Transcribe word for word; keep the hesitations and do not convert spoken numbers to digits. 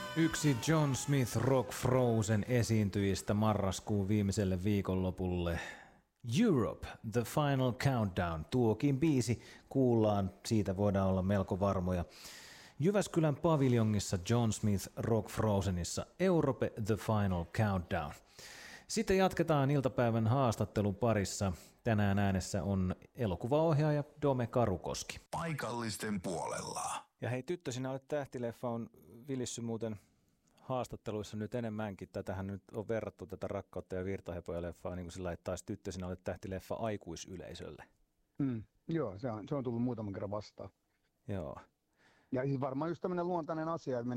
Yksi John Smith Rock Frozen esiintyjistä marraskuun viimeiselle viikonlopulle. Europe, The Final Countdown. Tuokin biisi kuullaan, siitä voidaan olla melko varmoja. Jyväskylän paviljongissa John Smith Rock Frozenissa Europe, The Final Countdown. Sitten jatketaan iltapäivän haastattelun parissa. Tänään äänessä on elokuvaohjaaja Dome Karukoski. Paikallisten puolella. Ja hei tyttö, sinä olet Tähtileffa on vilissy muuten haastatteluissa nyt enemmänkin. Tätähän nyt on verrattu tätä Rakkautta ja virtahepoja leffaa niin kuin sillä, että taas tyttö, sinä olet Tähtileffa aikuisyleisölle. Mm, joo, se on, se on tullut muutaman kerran vastaan. Joo. Ja siis varmaan just tämmöinen luontainen asia, että me